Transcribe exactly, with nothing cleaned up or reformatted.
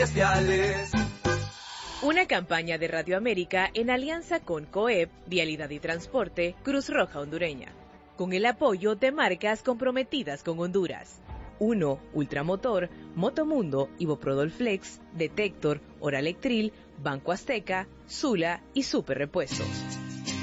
guardias viales. Una campaña de Radio América en alianza con COEP, Vialidad y Transporte, Cruz Roja Hondureña, con el apoyo de marcas comprometidas con Honduras. uno. Ultramotor, Motomundo, Iboprodol Flex, Detector, Oralectril, Banco Azteca, Sula y Super Repuestos.